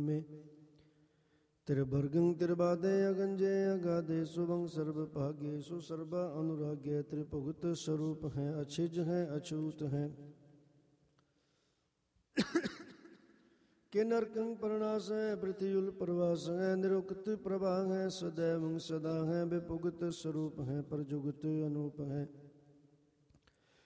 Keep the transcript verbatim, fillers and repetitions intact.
में। त्रिभर्गं त्रिबादे अगंजे अगाधे शुभं सर्व भाग्ये सुसर्वा अनुराग्य। त्रिभुगत स्वरूप हैं, अछिज हैं, अछूत हैं। के नरकं परनाश है, पृथ्युल प्रवास है। निरुक्त प्रभा है, सदैव सदा है। विपुगत स्वरूप है, परजुगत अनूप है।